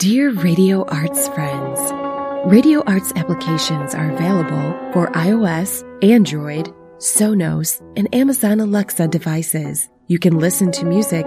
Dear Radio Arts friends, Radio Arts applications are available for iOS, Android, Sonos, and Amazon Alexa devices. You can listen to music